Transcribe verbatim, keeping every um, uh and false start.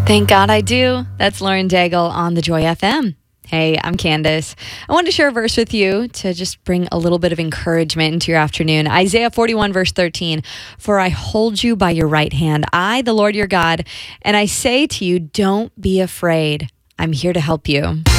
Thank God I do. That's Lauren Daigle on the Joy F M. Hey, I'm Candace. I wanted to share a verse with you to just bring a little bit of encouragement into your afternoon. Isaiah forty-one, verse thirteen. For I hold you by your right hand, I, the Lord your God, and I say to you, don't be afraid. I'm here to help you.